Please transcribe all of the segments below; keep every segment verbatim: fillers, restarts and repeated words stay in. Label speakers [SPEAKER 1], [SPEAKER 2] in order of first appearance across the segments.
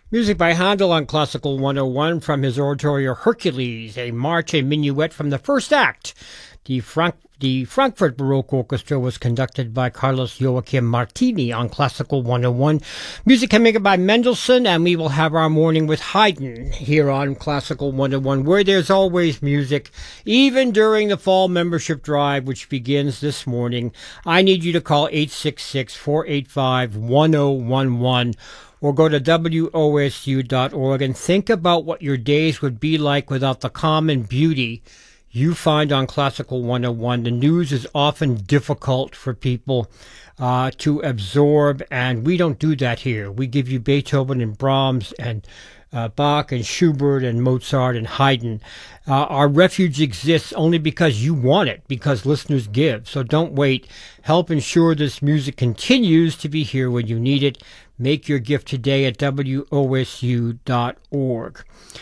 [SPEAKER 1] Music by Handel on Classical one oh one from his oratorio Hercules, a march, a minuet from the first act. The, Frank, the Frankfurt Baroque Orchestra was conducted by Carlos Joachim Martini on Classical one oh one. Music coming up by Mendelssohn, and we will have our morning with Haydn here on Classical one oh one, where there's always music, even during the fall membership drive, which begins this morning. I need you to call eight six six, four eight five, one oh one one. Or go to W O S U dot org and think about what your days would be like without the calm and beauty you find on Classical one oh one. The news is often difficult for people uh, to absorb, and we don't do that here. We give you Beethoven and Brahms and uh, Bach and Schubert and Mozart and Haydn. Uh, our refuge exists only because you want it, because listeners give. So don't wait. Help ensure this music continues to be here when you need it. Make your gift today at W O S U dot org.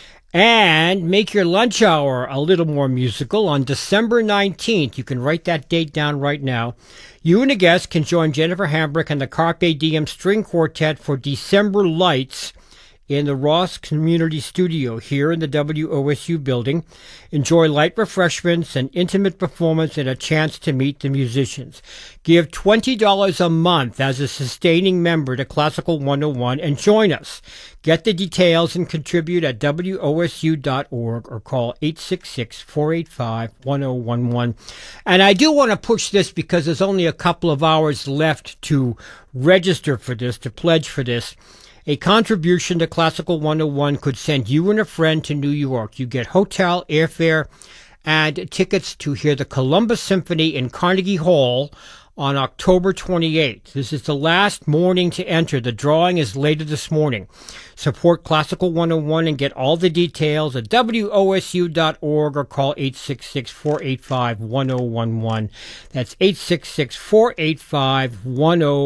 [SPEAKER 1] And make your lunch hour a little more musical on December nineteenth. You can write that date down right now. You and a guest can join Jennifer Hambrick and the Carpe Diem String Quartet for December Lights in the Ross Community Studio here in the W O S U building. Enjoy light refreshments, an intimate performance, and a chance to meet the musicians. Give twenty dollars a month as a sustaining member to Classical one oh one and join us. Get the details and contribute at W O S U dot org or call eight six six, four eight five, one oh one one. And I do want to push this because there's only a couple of hours left to register for this, to pledge for this. A contribution to Classical one oh one could send you and a friend to New York. You get hotel, airfare, and tickets to hear the Columbus Symphony in Carnegie Hall on October twenty-eighth. This is the last morning to enter. The drawing is later this morning. Support Classical one oh one and get all the details at W O S U dot org or call eight six six, four eight five, one oh one one. That's eight six six, four eight five, one oh one one.